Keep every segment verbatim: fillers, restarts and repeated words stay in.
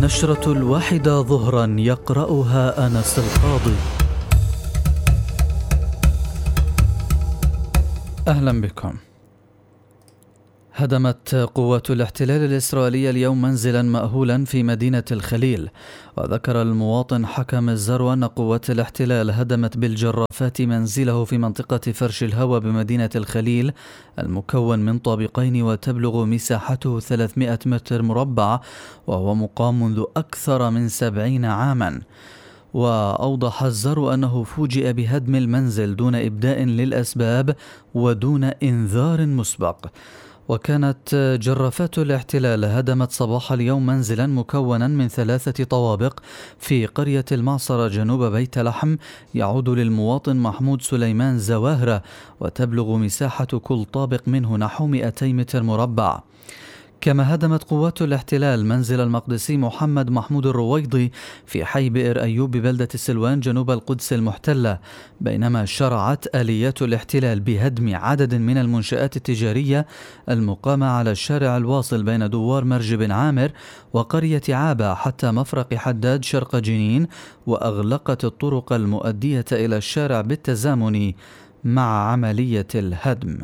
النشرة الواحدة ظهرا يقرأها أنس القاضي. أهلا بكم. هدمت قوات الاحتلال الإسرائيلي اليوم منزلا مأهولا في مدينة الخليل، وذكر المواطن حكم الزرو أن قوات الاحتلال هدمت بالجرافات منزله في منطقة فرش الهوى بمدينة الخليل المكون من طابقين وتبلغ مساحته ثلاثمائة متر مربع، وهو مقام منذ أكثر من سبعين عاما. وأوضح الزرو أنه فوجئ بهدم المنزل دون إبداء للأسباب ودون إنذار مسبق. وكانت جرافات الاحتلال هدمت صباح اليوم منزلا مكونا من ثلاثة طوابق في قرية المعصرة جنوب بيت لحم يعود للمواطن محمود سليمان زواهرة، وتبلغ مساحة كل طابق منه نحو مئتي متر مربع. كما هدمت قوات الاحتلال منزل المقدسي محمد محمود الرويضي في حي بئر أيوب ببلدة السلوان جنوب القدس المحتلة، بينما شرعت آليات الاحتلال بهدم عدد من المنشآت التجارية المقامة على الشارع الواصل بين دوار مرج بن عامر وقرية عابة حتى مفرق حداد شرق جنين، وأغلقت الطرق المؤدية إلى الشارع بالتزامن مع عملية الهدم.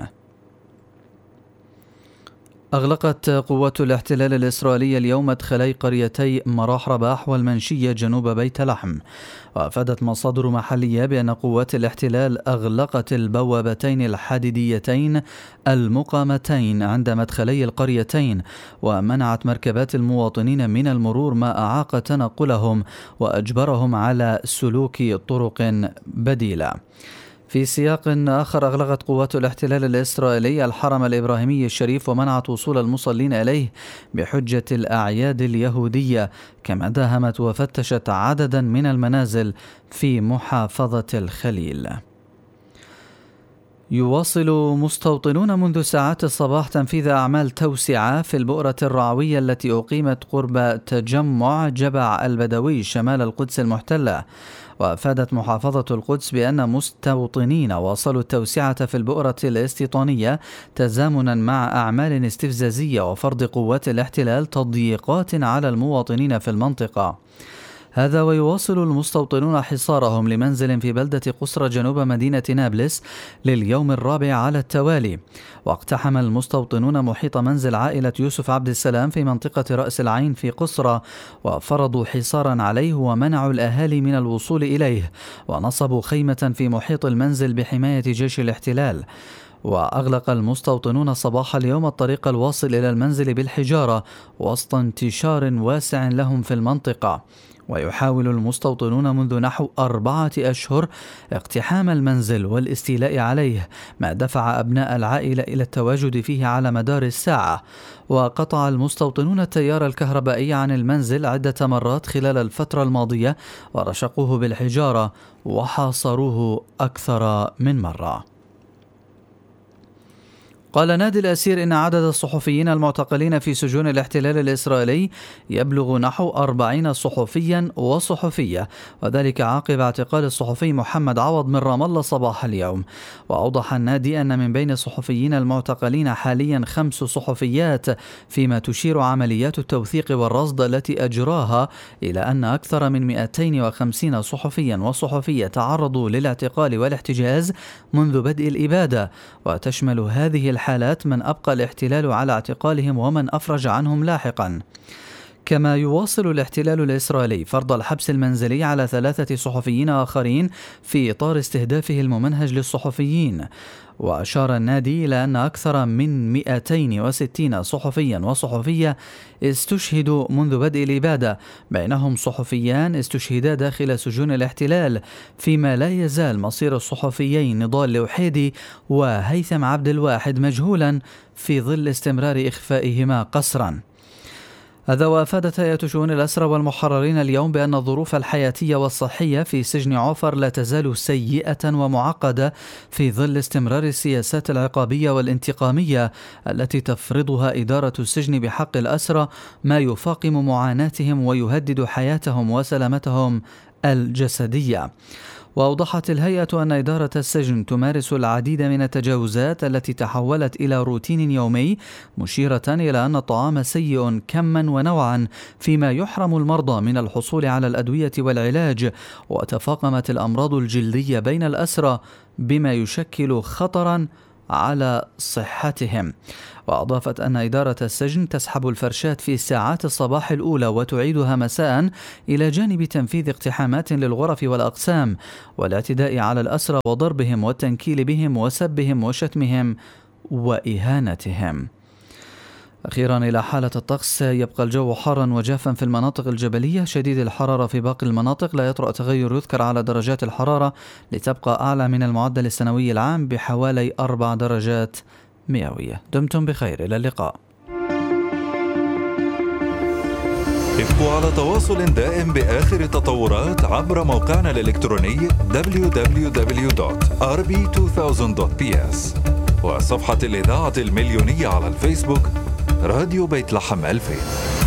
أغلقت قوات الاحتلال الإسرائيلي اليوم مدخلي قريتي مراح رباح والمنشية جنوب بيت لحم، وأفادت مصادر محلية بأن قوات الاحتلال أغلقت البوابتين الحديديتين المقامتين عند مدخلي القريتين، ومنعت مركبات المواطنين من المرور ما أعاق تنقلهم وأجبرهم على سلوك طرق بديلة. في سياق آخر، أغلقت قوات الاحتلال الإسرائيلي الحرم الإبراهيمي الشريف ومنعت وصول المصلين إليه بحجة الأعياد اليهودية، كما داهمت وفتشت عددا من المنازل في محافظة الخليل. يواصل مستوطنون منذ ساعات الصباح تنفيذ أعمال توسعة في البؤرة الرعوية التي أقيمت قرب تجمع جبع البدوي شمال القدس المحتلة. وأفادت محافظة القدس بأن مستوطنين واصلوا التوسعة في البؤرة الاستيطانية تزامنا مع أعمال استفزازية وفرض قوات الاحتلال تضييقات على المواطنين في المنطقة. هذا ويواصل المستوطنون حصارهم لمنزل في بلدة قصرى جنوب مدينة نابلس لليوم الرابع على التوالي. واقتحم المستوطنون محيط منزل عائلة يوسف عبد السلام في منطقة رأس العين في قصرى، وفرضوا حصارا عليه ومنعوا الأهالي من الوصول إليه، ونصبوا خيمة في محيط المنزل بحماية جيش الاحتلال. وأغلق المستوطنون صباح اليوم الطريق الواصل إلى المنزل بالحجارة وسط انتشار واسع لهم في المنطقة. ويحاول المستوطنون منذ نحو أربعة أشهر اقتحام المنزل والاستيلاء عليه، ما دفع أبناء العائلة إلى التواجد فيه على مدار الساعة. وقطع المستوطنون التيار الكهربائي عن المنزل عدة مرات خلال الفترة الماضية، ورشقوه بالحجارة وحاصروه أكثر من مرة. قال نادي الأسير إن عدد الصحفيين المعتقلين في سجون الاحتلال الإسرائيلي يبلغ نحو أربعين صحفيا وصحفية، وذلك عقب اعتقال الصحفي محمد عوض من رام الله صباح اليوم. وأوضح النادي أن من بين الصحفيين المعتقلين حاليا خمس صحفيات، فيما تشير عمليات التوثيق والرصد التي أجراها إلى أن أكثر من مئتين وخمسين صحفيا وصحفية تعرضوا للاعتقال والاحتجاز منذ بدء الإبادة، وتشمل هذه الحالات من أبقى الاحتلال على اعتقالهم ومن أفرج عنهم لاحقا. كما يواصل الاحتلال الإسرائيلي فرض الحبس المنزلي على ثلاثة صحفيين آخرين في إطار استهدافه الممنهج للصحفيين. وأشار النادي إلى أن أكثر من مئتين وستين صحفيا وصحفية استشهدوا منذ بدء الإبادة، بينهم صحفيان استشهدا داخل سجون الاحتلال، فيما لا يزال مصير الصحفيين نضال لوحيدي وهيثم عبد الواحد مجهولا في ظل استمرار إخفائهما قسرا. هذا وأفادت هيئة شؤون الأسرى والمحررين اليوم بأن الظروف الحياتية والصحية في سجن عوفر لا تزال سيئة ومعقدة في ظل استمرار السياسات العقابية والانتقامية التي تفرضها إدارة السجن بحق الأسرى، ما يفاقم معاناتهم ويهدد حياتهم وسلامتهم الجسدية. وأوضحت الهيئة أن إدارة السجن تمارس العديد من التجاوزات التي تحولت إلى روتين يومي، مشيرة إلى أن الطعام سيء كما ونوعا، فيما يحرم المرضى من الحصول على الأدوية والعلاج، وتفاقمت الأمراض الجلدية بين الأسرى بما يشكل خطرا على صحتهم. وأضافت أن إدارة السجن تسحب الفرشاة في ساعات الصباح الأولى وتعيدها مساء، إلى جانب تنفيذ اقتحامات للغرف والأقسام والاعتداء على الأسرى وضربهم والتنكيل بهم وسبهم وشتمهم وإهانتهم. أخيرا إلى حالة الطقس، يبقى الجو حارا وجافا في المناطق الجبلية، شديد الحرارة في باقي المناطق، لا يطرأ تغير يذكر على درجات الحرارة لتبقى أعلى من المعدل السنوي العام بحوالي أربع درجات مئوية. دمتم بخير، إلى اللقاء. ابقوا على تواصل دائم بآخر التطورات عبر موقعنا الإلكتروني دبليو دبليو دبليو دوت آر بي ألفين دوت بي إس وصفحة الإذاعة المليونية على الفيسبوك راديو بيت لحم ألفين.